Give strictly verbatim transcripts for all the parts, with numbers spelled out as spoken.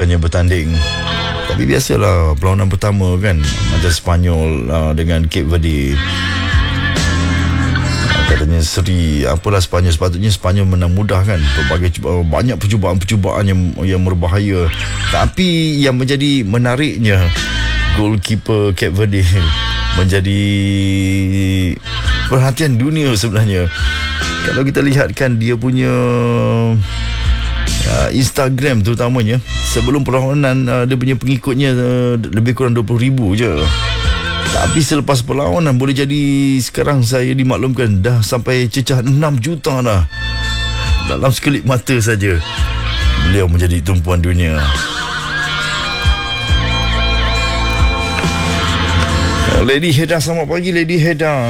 bukannya bertanding. Tapi biasalah perlawanan pertama kan, macam Sepanyol uh, dengan Cape Verde. Katanya seri apalah Sepanyol, sepatutnya Sepanyol menang mudah kan, berbagai banyak percubaan-percubaan yang yang berbahaya. Tapi yang menjadi menariknya, goalkeeper Cape Verde menjadi perhatian dunia sebenarnya. Kalau kita lihatkan dia punya uh, Instagram terutamanya, sebelum perlawanan uh, dia punya pengikutnya uh, lebih kurang dua puluh ribu je. Tapi selepas perlawanan boleh jadi sekarang saya dimaklumkan dah sampai cecah enam juta dah. Dalam sekelip mata saja beliau menjadi tumpuan dunia. Lady Heda, selamat pagi Lady Heda.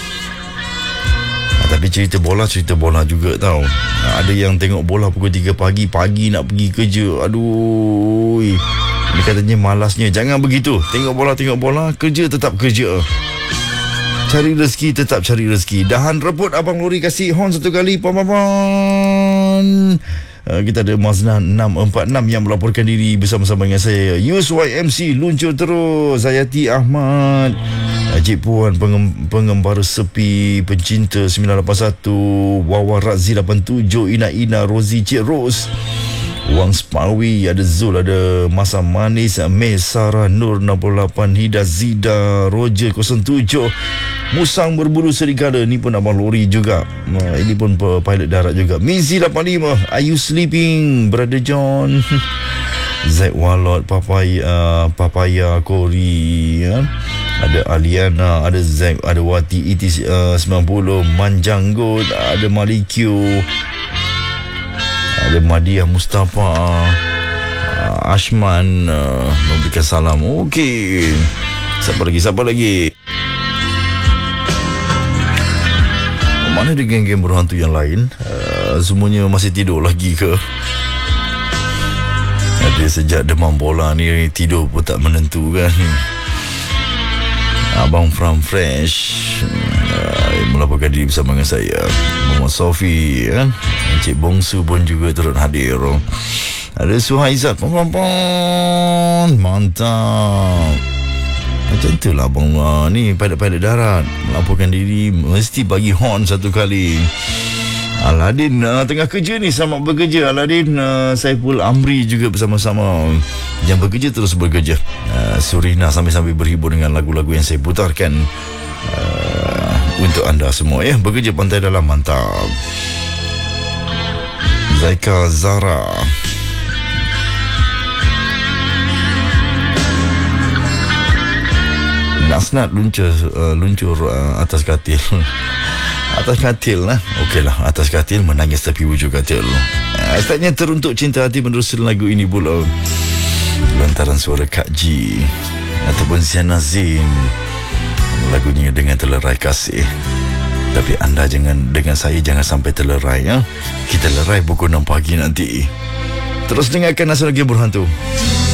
Tapi cerita bola, cerita bola juga tau. Ada yang tengok bola pukul tiga pagi, pagi nak pergi kerja. Aduh, ini katanya malasnya. Jangan begitu. Tengok bola, tengok bola. Kerja tetap kerja. Cari rezeki, tetap cari rezeki. Dahan rebut Abang Lori kasih horn satu kali. Paman-paman. Uh, kita ada Mazna enam empat enam yang melaporkan diri bersama-sama dengan saya. Yus Y M C luncur terus. Hayati Ahmad, Cik Puan pengem, pengembara sepi, pencinta sembilan lapan satu, Wawa Razi lapan tujuh, Ina Ina, Rozi, Cik Ros, Wang Spawi, ada Zul, ada Masa Manis, Meh, Sarah, Nur enam puluh lapan, Hida Zida, Roger kosong tujuh, Musang berbulu serigala. Ni pun Abang Lori juga. uh, Ini pun pilot darat juga. Mizi lapan lima, Are you sleeping Brother John? Zaid Walot, Papaya, Papaya Kori, ya? Ada Aliana, ada Zaid, ada Wati E T uh, sembilan puluh, Manjanggot, ada Malikyo, ada Madiah Mustafa, uh, Ashman, uh, memberikan salam. Okey, siapa lagi, siapa lagi? Mana ada geng-geng berhantu yang lain? Uh, semuanya masih tidur lagi ke? Ada sejak demam bola ni, tidur pun tak menentu kan. Abang From Fresh uh, melaporkan diri bersama dengan saya. Muhammad Sofi, kan? Encik Bongsu pun juga turut hadir. Ada Suhaizat, pom-pom-pom, mantap. Macam tu lah abang uh, ni pilot-pilot darat melaporkan diri, mesti bagi horn satu kali. Aladin uh, tengah kerja ni, selamat bekerja Aladin. uh, Saiful Amri juga bersama-sama. Yang bekerja terus bekerja. uh, Surina sambil-sambil berhibur dengan lagu-lagu yang saya putarkan uh, untuk anda semua ya. Bekerja pantai dalam, mantap. Zaika Zara, Nasnat luncur uh, luncur uh, atas katil. Atas katil lah. Okey lah, atas katil menangis tepi wujud katil. uh, Asalnya teruntuk cinta hati meneruskan lagu ini pula. Lantaran suara Kak Ji ataupun Zian Nazim, lagunya dengan Telerai Kasih. Tapi anda jangan, dengan saya jangan sampai terlerai ya. Kita lerai pukul enam pagi nanti. Terus dengarkan Nasional Game Berhantu.